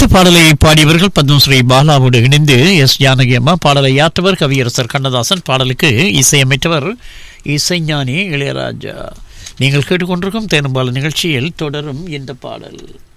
பாடலை பாடியவர்கள் பத்மஸ்ரீ பாலாவோடு இணைந்து எஸ் ஜானகி அம்மா. பாடலை யாற்றவர் கவியரசர் கண்ணதாசன். பாடலுக்கு இசையமைத்தவர் இசைஞானி இளையராஜா. நீங்கள் கேட்டுக்கொண்டிருக்கும் தேனும்பால நிகழ்ச்சியில் தொடரும் இந்த பாடல்.